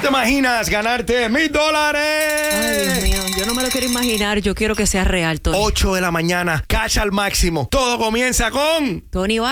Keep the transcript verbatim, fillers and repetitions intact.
¿Te imaginas ganarte mil dólares? Ay, Dios mío, yo no me lo quiero imaginar. Yo quiero que sea real, Tony. ocho de la mañana, cash al máximo. Todo comienza con... Tony va.